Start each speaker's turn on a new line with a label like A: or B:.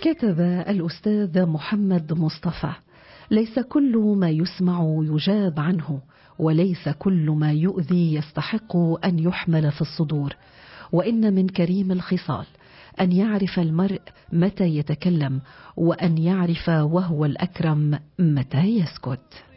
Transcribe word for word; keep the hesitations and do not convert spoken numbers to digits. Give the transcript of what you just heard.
A: كتب الأستاذ محمد مصطفى: ليس كل ما يسمع يجاب عنه، وليس كل ما يؤذي يستحق أن يحمل في الصدور، وإن من كريم الخصال أن يعرف المرء متى يتكلم، وأن يعرف وهو الأكرم متى يسكت.